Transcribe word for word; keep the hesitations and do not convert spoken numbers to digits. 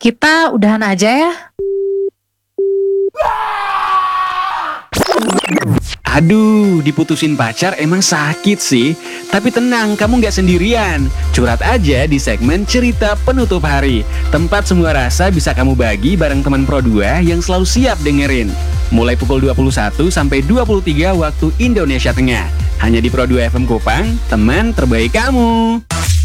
Kita udahan aja ya. Aduh, diputusin pacar emang sakit sih. Tapi tenang, kamu nggak sendirian. Curhat aja di segmen Cerita Penutup Hari. Tempat semua rasa bisa kamu bagi bareng teman Pro dua yang selalu siap dengerin. Mulai pukul dua puluh satu sampai dua puluh tiga waktu Indonesia Tengah. Hanya di Pro dua F M Kupang, teman terbaik kamu.